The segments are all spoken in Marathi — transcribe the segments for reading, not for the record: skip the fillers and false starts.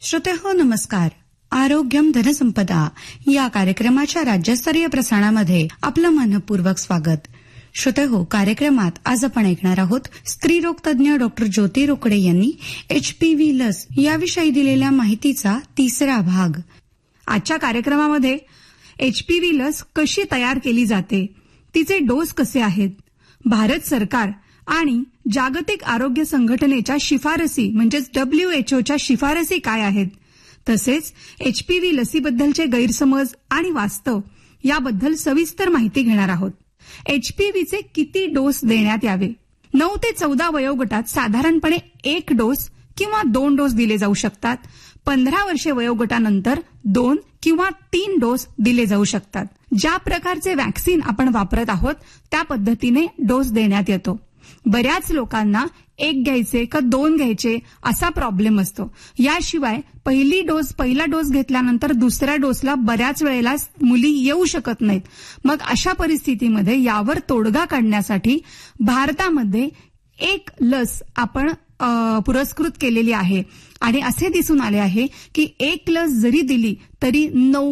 श्रोतेहो नमस्कार. आरोग्यम धनसंपदा या कार्यक्रमाच्या राज्यस्तरीय प्रसारणामध्ये आपलं मनपूर्वक स्वागत. श्रोतेहो, कार्यक्रमात आज आपण ऐकणार आहोत स्त्रीरोग तज्ञ डॉक्टर ज्योती रोकडे यांनी HPV लस याविषयी दिलेल्या माहितीचा तिसरा भाग. आजच्या कार्यक्रमामध्ये HPV लस कशी तयार केली जाते, तिचे डोस कसे आहेत, भारत सरकार आणि जागतिक आरोग्य संघटनेच्या शिफारसी म्हणजेच WHOच्या शिफारसी काय आहेत, तसेच HPV लसीबद्दलचे गैरसमज आणि वास्तव याबद्दल सविस्तर माहिती घेणार आहोत. HPVचे किती डोस देण्यात यावे? 9 ते 14 वयोगटात साधारणपणे 1 डोस किंवा 2 डोस दिले जाऊ शकतात. 15 वर्षे वयोगटानंतर 2 किंवा 3 डोस दिले जाऊ शकतात. ज्या प्रकारचे व्हॅक्सिन आपण वापरत आहोत त्या पद्धतीने डोस देण्यात येतो. बऱ्याच लोकांना 1 घ्यायचे का 2 घ्यायचे असा प्रॉब्लेम असतो. याशिवाय पहिला डोस घेतल्यानंतर दुसऱ्या डोसला बऱ्याच वेळेला मुली येऊ शकत नाहीत. मग अशा परिस्थितीमध्ये यावर तोडगा काढण्यासाठी भारतामध्ये एक लस आपण पुरस्कृत केलेली आहे आणि असे दिसून आले आहे की एक लस जरी दिली तरी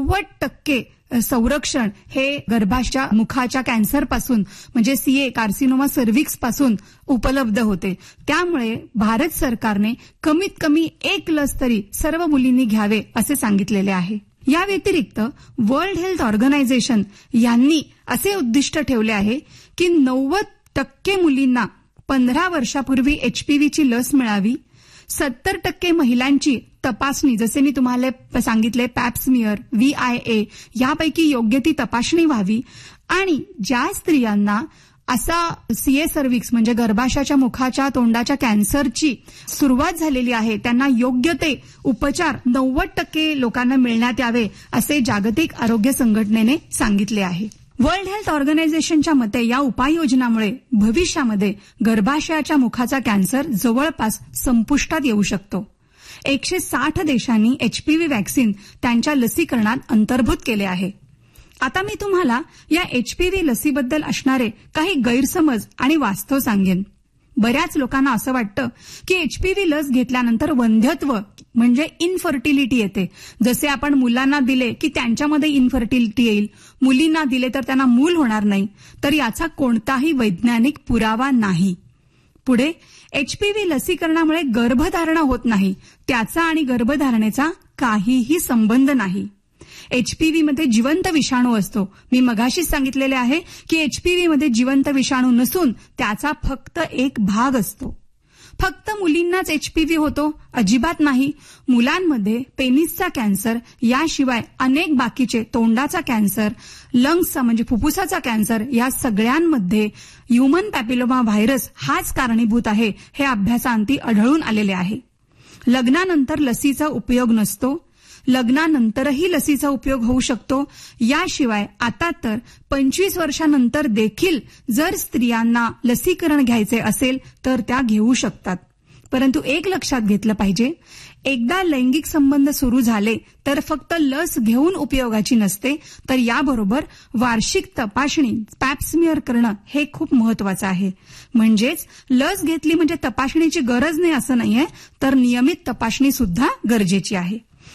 90% संरक्षण हे गर्भाच्या मुखाच्या कॅन्सर पासून म्हणजे CA कार्सिनोमा सर्व्हिक्स पासून उपलब्ध होते. त्यामुळे भारत सरकारने कमीत कमी 1 लस तरी सर्व मुलींनी घ्यावे असे सांगितलेले आहे. या व्यतिरिक्त वर्ल्ड हेल्थ ऑर्गनायझेशन यांनी असे उद्दिष्ट ठेवले आहे की 90% मुलींना 15 वर्षापूर्वी HPVची लस मिळावी. 70% महिलांची तपासणी, जसे मी तुम्हाला सांगितले पॅप्समियर, VIA यापैकी योग्य ती तपासणी व्हावी आणि ज्या स्त्रियांना असा CA सर्व्हिक्स म्हणजे गर्भाशयाच्या मुखाच्या तोंडाच्या कॅन्सरची सुरुवात झालेली आहे त्यांना योग्य ते उपचार 90% लोकांना मिळण्यात यावे असे जागतिक आरोग्य संघटनेने सांगितले आहे. वर्ल्ड हेल्थ ऑर्गनायझेशनच्या मते या उपाययोजनामुळे भविष्यामध्ये गर्भाशयाच्या मुखाचा कॅन्सर जवळपास संपुष्टात येऊ शकतो. 160 देशांनी HPV व्हॅक्सिन त्यांच्या लसीकरणात अंतर्भूत केले आहे. आता मी तुम्हाला या HPV लसीबद्दल असणारे काही गैरसमज आणि वास्तव सांगेन. बऱ्याच लोकांना असं वाटतं की HPV लस घेतल्यानंतर वंध्यत्व म्हणजे इनफर्टिलिटी येते. जसे आपण मुलांना दिले की त्यांच्यामध्ये इनफर्टिलिटी येईल, मुलींना दिले तर त्यांना मूल होणार नाही. तर याचा कोणताही वैज्ञानिक पुरावा नाही. पुढे HPV लसीकरणामुळे गर्भधारणा होत नाही, त्याचा आणि गर्भधारणेचा काहीही संबंध नाही. HPV मध्ये जिवंत विषाणू असतो. मी मगाशीच सांगितलेले आहे की HPV मध्ये जिवंत विषाणू नसून त्याचा फक्त एक भाग असतो. फक्त मुलींनाच HPV होतो? अजिबात नाही. मुलांमध्ये पेनिसचा कॅन्सर याशिवाय अनेक बाकीचे तोंडाचा कॅन्सर, लंग्सचा म्हणजे फुफ्फुसाचा कॅन्सर या सगळ्यांमध्ये ह्यूमन पॅपिलोमा व्हायरस हाच कारणीभूत आहे हे अभ्यासांती आढळून आलेले आहे. लग्नानंतर लसीचा उपयोग नसतो. लग्नानंतरही लसीचा उपयोग होऊ शकतो. याशिवाय आता तर 25 वर्षानंतर देखील जर स्त्रियांना लसीकरण घ्यायचे असेल तर त्या घेऊ शकतात. परंतु एक लक्षात घेतलं पाहिजे, एकदा लैंगिक संबंध सुरू झाले तर फक्त लस घेऊन उपयोगाची नसते, तर याबरोबर वार्षिक तपासणी पॅप्समियर करणं हे खूप महत्वाचं आहे. म्हणजेच लस घेतली म्हणजे तपासणीची गरज नाही असं नाहीये, तर नियमित तपासणी सुद्धा गरजेची आहे.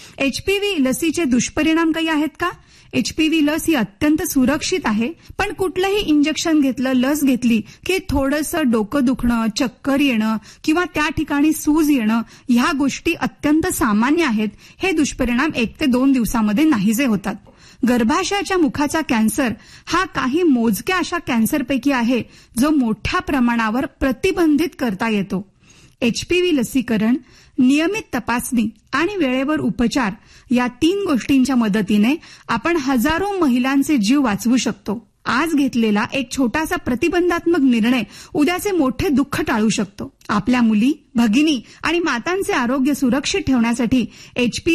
HPV लसीचे दुष्परिणाम काही आहेत का? HPV लस ही अत्यंत सुरक्षित आहे, पण कुठलंही इंजेक्शन घेतलं, लस घेतली की थोडंसं डोकं दुखणं, चक्कर येणं किंवा त्या ठिकाणी सूज येणं ह्या गोष्टी अत्यंत सामान्य आहेत. हे दुष्परिणाम 1 ते 2 दिवसामध्ये नाहीसे होतात. गर्भाशयाच्या मुखाचा कॅन्सर हा काही मोजक्या अशा कॅन्सरपैकी आहे जो मोठ्या प्रमाणावर प्रतिबंधित करता येतो. HPV लसीकरण, नियमित तपासणी आणि वेळेवर उपचार या 3 गोष्टींच्या मदतीने आपण हजारो महिलांचे जीव वाचवू शकतो. आज घेतलेला एक छोटासा प्रतिबंधात्मक निर्णय उद्याचे मोठे दुःख टाळू शकतो. आपल्या मुली, भगिनी आणि मातांचे आरोग्य सुरक्षित ठेवण्यासाठी HPV